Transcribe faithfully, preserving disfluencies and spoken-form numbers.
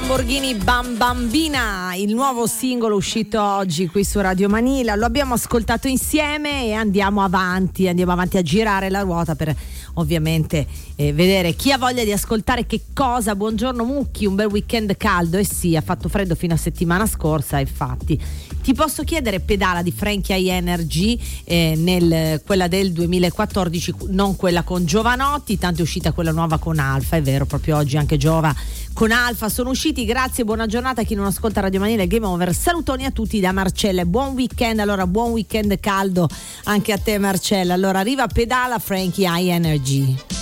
Lamborghini Bam Bambina, il nuovo singolo uscito oggi qui su Radio Manila. Lo abbiamo ascoltato insieme e andiamo avanti, andiamo avanti a girare la ruota per ovviamente eh, vedere chi ha voglia di ascoltare che cosa. Buongiorno Mucchi, un bel weekend caldo. Eh sì, ha fatto freddo fino a settimana scorsa, infatti. Ti posso chiedere Pedala di Frankie High Energy, eh, nel, quella del duemilaquattordici, non quella con Giovanotti, tanto è uscita quella nuova con Alfa, è vero, proprio oggi anche Giova con Alfa sono usciti. Grazie, buona giornata a chi non ascolta Radio Manila e Game Over. Salutoni a tutti da Marcella e buon weekend. Allora, buon weekend caldo anche a te Marcella. Allora arriva Pedala, Frankie High Energy.